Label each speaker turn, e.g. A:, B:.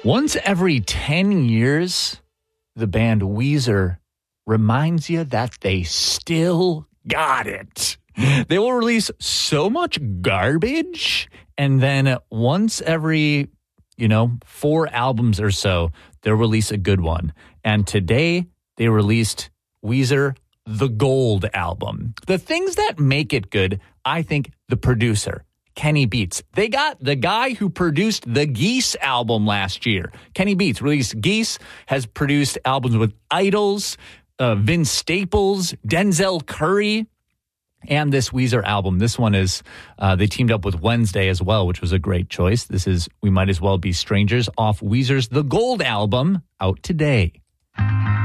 A: Once every 10 years, the band Weezer reminds you that they still got it. They will release so much garbage, and then once every, 4 albums or so, they'll release a good one. And today, they released Weezer, the Gold album. The things that make it good, I think the producer, Kenny Beats. They got the guy who produced the Geese album last year. Kenny Beats released Geese, has produced albums with Idols, Vince Staples, Denzel Curry, and this Weezer album. This one is, they teamed up with Wednesday as well, which was a great choice. This is We Might As Well Be Strangers off Weezer's The Gold album, out today.